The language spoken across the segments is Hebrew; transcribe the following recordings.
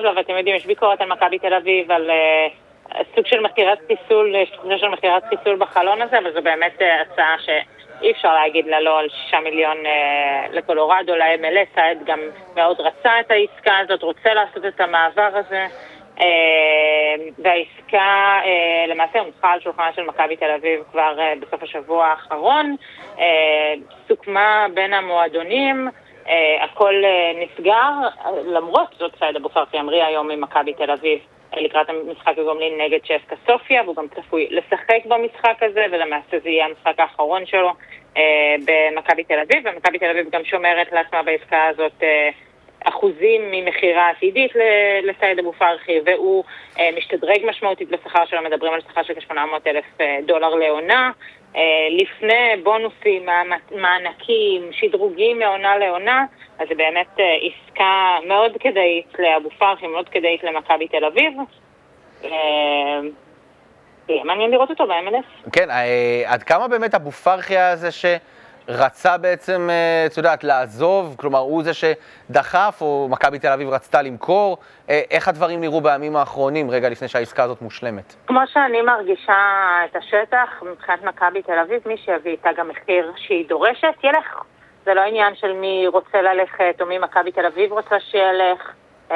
לה, ואתם יודעים, יש ביקורת על מכבי תל אביב, על סוג של מכירת חיסול, תחושה של מכירת חיסול בחלון הזה, אבל זו באמת הצעה שאי אפשר להגיד לה לא על 6 מיליון לקולורדו, ל-MLS, סעד גם מאוד רצה את העסקה הזאת, רוצה לעשות את המעבר הזה, והעסקה למעשה הונחה על שולחנה של מכבי תל אביב כבר בסוף השבוע האחרון, סוכמה בין המועדונים, הכל נסגר, למרות זאת סעד אבו פרחי המריא היום ממכבי תל אביב לקראת המשחק הגומלין נגד צ'סקה סופיה, והוא גם צפוי לשחק במשחק הזה, ולמעשה זה יהיה המשחק האחרון שלו במכבי תל אביב, ומכבי תל אביב גם שומרת לעצמה בעסקה הזאת אחוזים ממחירה עתידית לסעד אבו פרחי, והוא משתדרג משמעותית בשכר שלו, מדברים על שכר של $800,000 לעונה, לפני בונוסים, מענקים, שדרוגים מעונה לעונה, אז זה באמת עסקה מאוד כדאית לאבו פרחי, מאוד כדאית למכבי תל אביב. מעניין לראות אותו ב-MLS. כן, עד כמה באמת אבו פרחי הזה שרצה בעצם, את יודעת, לעזוב, כלומר הוא זה שדחף, או מכבי תל אביב רצתה למכור, איך הדברים נראו בימים האחרונים, רגע לפני שהעסקה הזאת מושלמת? כמו שאני מרגישה את השטח, מבחינת מכבי תל אביב, מי שיביא איתה גם מחיר שהיא דורשת, ילך. זה לא עניין של מי רוצה ללכת, או מי מכבי תל אביב רוצה שילך.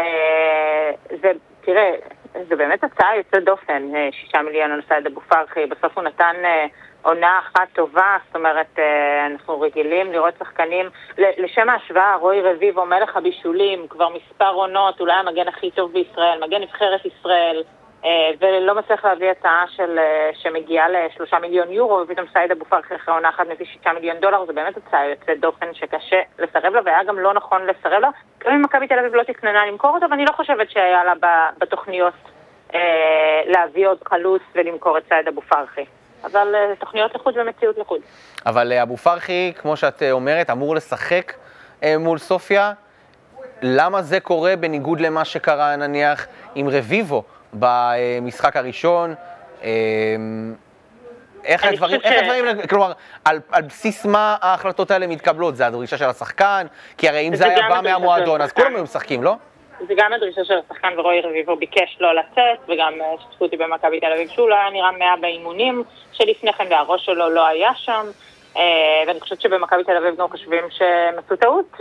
תראה, זה באמת הצעה יוצאת דופן, 6 מיליון על סעד אבו פרחי, בסוף הוא נתן עונה אחת טובה, זאת אומרת, אנחנו רגילים לראות שחקנים, לשם ההשוואה, רוי רביבו, מלך הבישולים, כבר מספר עונות, אולי המגן הכי טוב בישראל, מגן נבחרת ישראל, ולא מצליח להביא הצעה שמגיעה ל3 מיליון יורו, ופתאום סעד אבו פרחי אחרי עונה אחת מביא $6 מיליון, זה באמת הצעה יוצאת דופן שקשה לסרב לה, והיה גם לא נכון לסרב לה, גם אם מכבי תל אביב לא תכננה למכור אותו, ואני לא חושבת שהיה לה בתוכניות להביא עוד חלוץ ולמכור את סעד אבו פרחי. אבל תוכניות לחוד ומציאות לחוד. אבל אבו פרחי, כמו שאת אומרת, אמור לשחק מול סופיה. למה זה קורה בניגוד למה שקרה נניח עם רביבו במשחק הראשון? איך הדברים, כלומר, על בסיס מה ההחלטות האלה מתקבלות? זה הדרישה של השחקן? כי הרי אם זה היה בא מהמועדון, אז כולם היו משחקים, לא? זה גם הדרישה של השחקן, ורוי רביבו ביקש לא לצאת, וגם שתפו אותי במכבי תל אביב שהוא לא היה נראה 100 באימונים שלפני כן, והראש שלו לא היה שם, ואני חושבת שבמכבי תל אביב גם חושבים שמצאו טעות,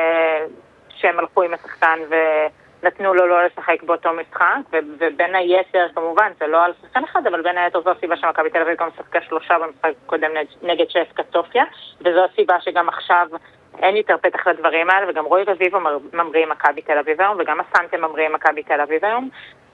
שהם הלכו עם השחקן ונתנו לו לא לשחק באותו משחק, ובין היתר כמובן, זה לא על שחקן אחד, אבל בין היתר זו הסיבה שמכבי תל אביב גם שחקה 3 במשחק קודם נגד צ'סקה סופיה, וזו הסיבה שגם עכשיו אין יותר פתח לדברים האלה, וגם רוי רביבו ממריא מכבי תל אביב היום, וגם הסנטה ממריא מכבי תל אביב היום.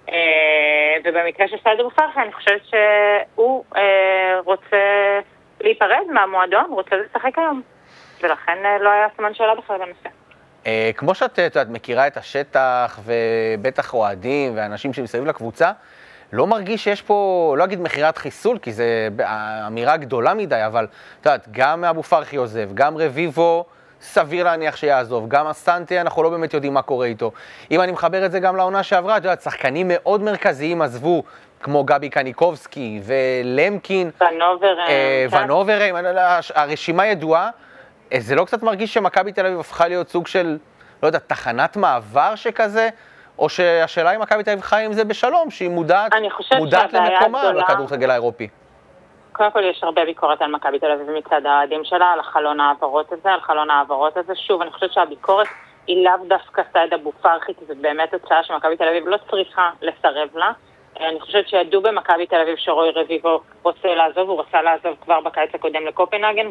ובמקרה של סעד אבו פרחי, אני חושבת שהוא רוצה להיפרד מהמועדון, רוצה לשחק היום. ולכן לא היה סימן שאלה בכלל בנושא. כמו שאת מכירה את השטח, ובטח אוהדים ואנשים שמסביב לקבוצה, לא מרגיש שיש פה, לא אגיד מחירת חיסול, כי זו אמירה גדולה מדי, אבל את יודעת, גם אבו פרחי עוזב, גם רביבו, סביר להניח שיעזוב, גם הסנטה, אנחנו לא באמת יודעים מה קורה איתו. אם אני מחבר את זה גם לעונה שעברה, את יודעת, שחקנים מאוד מרכזיים עזבו, כמו גבי קניקובסקי ולמקין, ונוברם, הרשימה ידועה. זה לא קצת מרגיש שמכבי תל אביב הפכה להיות סוג של, לא יודע, תחנת מעבר שכזה, או שהשאלה אם מכבי תל אביב חיה עם זה בשלום, שהיא מודעת למקומה בכדורגל האירופי? קודם כל יש הרבה ביקורת על מכבי תל אביב מצד האוהדים שלה, על חלון העברות הזה, שוב, אני חושבת שהביקורת היא לאו דווקא סעד אבו פרחי, כי זאת באמת הצעה שמכבי תל אביב לא צריכה לסרב לה. אני חושבת שידעו במכבי תל אביב שרוי רביבו רוצה לעזוב, הוא רצה לעזוב כבר בקיץ הקודם לקופנהגן,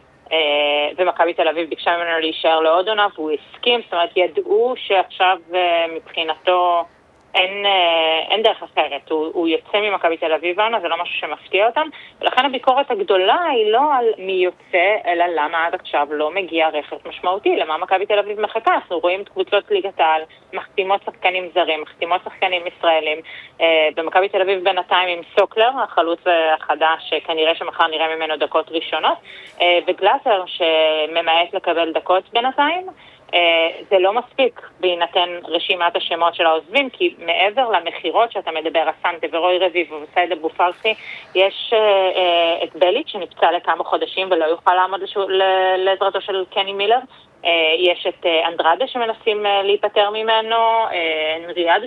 ומכבי תל אביב ביקשה ממנו להישאר לעוד עונה, והוא הסכים, זאת אומרת, ידעו שעכשיו מבחינתו אין דרך אחרת, הוא יוצא ממכבי תל אביב, זה לא משהו שמפתיע אותם, ולכן הביקורת הגדולה היא לא על מי יוצא, אלא למה עד עכשיו לא מגיע רכש משמעותי, למה מכבי תל אביב מחכה. אנחנו רואים את קבוצות ליגת העל, מחתימות שחקנים זרים, מחתימות שחקנים ישראלים, במכבי תל אביב בינתיים עם סוקלר, החלוץ החדש, שכנראה שמחר נראה ממנו דקות ראשונות, וגלאזר שממעט לקבל דקות בינתיים, זה לא מספיק בהינתן רשימת השמות של העוזבים, כי מעבר למחירות שאתה מדבר, הסנטה ורוי רביבו וסעד אבו פרחי, יש את בליץ' שנפצע לכמה חודשים ולא יוכל לעמוד לעזרתו של קני מילר, יש את אנדרדה שמנסים להיפטר ממנו, ריאדו